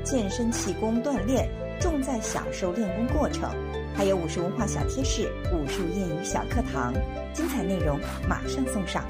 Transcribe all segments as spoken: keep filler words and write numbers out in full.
健身气功锻炼，重在享受练功过程。还有武术文化小贴士、武术谚语小课堂，精彩内容马上送上。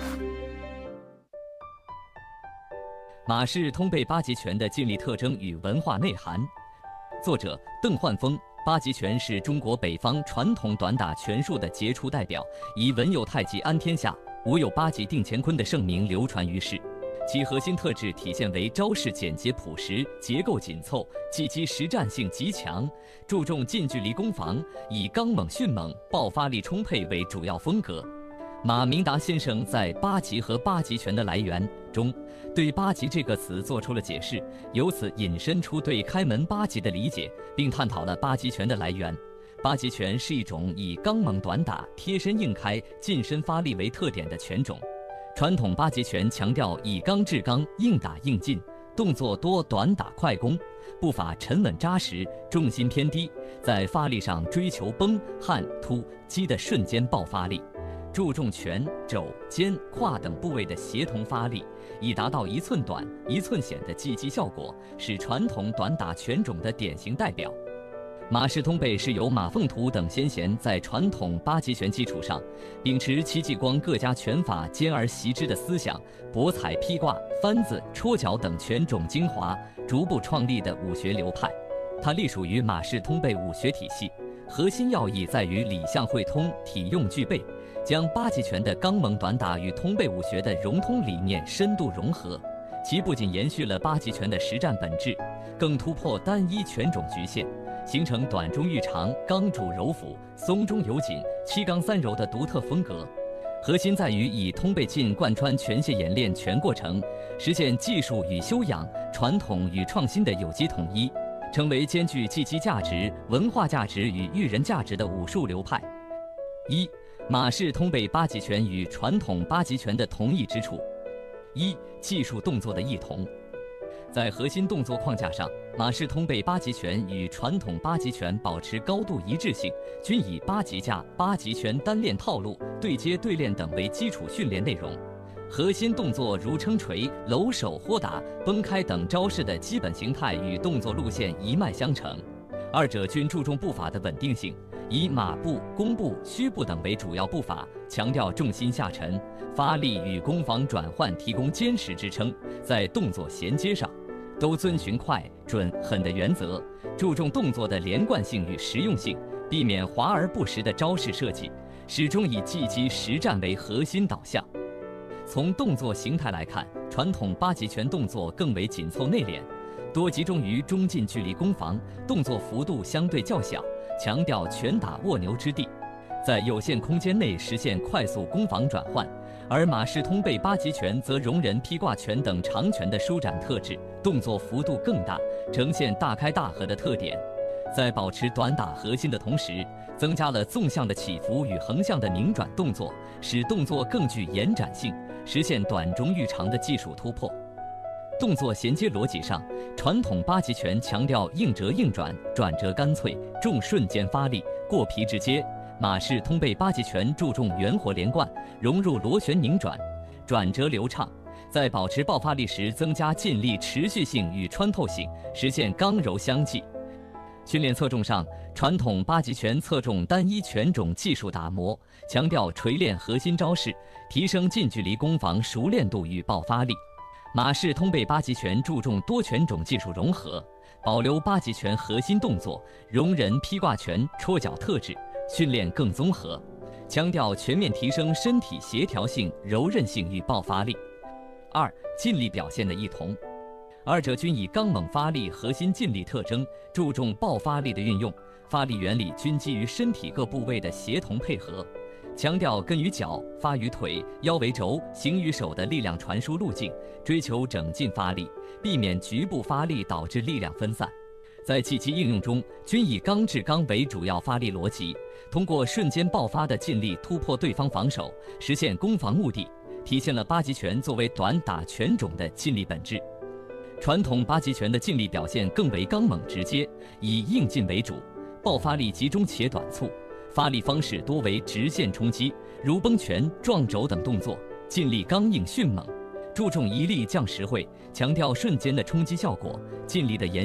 马氏通背八极拳的劲力特征与文化内涵，作者邓焕峰。八极拳是中国北方传统短打拳术的杰出代表，以文有太极安天下，武有八极定乾坤的盛名流传于世。其核心特质体现为招式简洁朴实，结构紧凑，技击实战性极强，注重近距离攻防，以刚猛迅猛、爆发力充沛为主要风格。马明达先生在《八极和八极拳的来源》中，对八极这个词做出了解释，由此引申出对开门八极的理解，并探讨了八极拳的来源。八极拳是一种以刚猛短打、贴身硬开、近身发力为特点的拳种。传统八极拳强调以刚制刚，硬打硬进，动作多短打快攻，步法沉稳扎实，重心偏低，在发力上追求崩、撼、突、击的瞬间爆发力，注重拳、肘、肩、胯等部位的协同发力，以达到一寸短、一寸险的技击效果，是传统短打拳种的典型代表。马氏通背是由马凤图等先贤在传统八极拳基础上，秉持戚继光各家拳法兼而习之的思想，博采披挂、翻子、戳脚等拳种精华，逐步创立的武学流派。它隶属于马氏通背武学体系，核心要义在于理象汇通、体用俱备，将八极拳的刚猛短打与通背武学的融通理念深度融合。其不仅延续了八极拳的实战本质，更突破单一拳种局限，形成短中寓长、刚主柔辅、松中有紧、七刚三柔的独特风格。核心在于以通背劲贯穿拳械演练全过程，实现技术与修养、传统与创新的有机统一，成为兼具技击价值、文化价值与育人价值的武术流派。一、马氏通背八极拳与传统八极拳的同异之处。一、技术动作的异同。在核心动作框架上，马氏通背八极拳与传统八极拳保持高度一致性，均以八极架、八极拳单练套路、对接对练等为基础训练内容。核心动作如撑锤、搂手、豁打、崩开等招式的基本形态与动作路线一脉相承，二者均注重步法的稳定性，以马步、弓步、虚步等为主要步法，强调重心下沉，发力与攻防转换提供坚实支撑。在动作衔接上，都遵循快、准、狠的原则，注重动作的连贯性与实用性，避免华而不实的招式设计，始终以技击实战为核心导向。从动作形态来看，传统八极拳动作更为紧凑内敛，多集中于中近距离攻防，动作幅度相对较小，强调拳打卧牛之地，在有限空间内实现快速攻防转换。而马氏通背八极拳则容忍披挂拳等长拳的舒展特质，动作幅度更大，呈现大开大合的特点。在保持短打核心的同时，增加了纵向的起伏与横向的拧转动作，使动作更具延展性，实现短中寓长的技术突破。动作衔接逻辑上，传统八极拳强调硬折硬转、转折干脆、重瞬间发力、过皮直接；马氏通背八极拳注重圆活连贯，融入螺旋拧转，转折流畅，在保持爆发力时增加劲力持续性与穿透性，实现刚柔相济。训练侧重上，传统八极拳侧重单一拳种技术打磨，强调锤炼核心招式，提升近距离攻防熟练度与爆发力。马氏通背八极拳注重多拳种技术融合，保留八极拳核心动作，容忍披挂拳、戳脚特质，训练更综合，强调全面提升身体协调性、柔韧性与爆发力。二、劲力表现的异同。二者均以刚猛发力核心劲力特征，注重爆发力的运用，发力原理均基于身体各部位的协同配合，强调根于脚、发于腿、腰为轴、形于手的力量传输路径，追求整劲发力，避免局部发力导致力量分散。在技击应用中，均以刚制刚为主要发力逻辑，通过瞬间爆发的劲力突破对方防守，实现攻防目的，体现了八极拳作为短打拳种的劲力本质。传统八极拳的劲力表现更为刚猛直接，以硬劲为主，爆发力集中且短促，发力方式多为直线冲击，如崩拳、撞肘等动作，劲力刚硬迅猛，注重一力降实惠，强调瞬间的冲击效果，劲力的延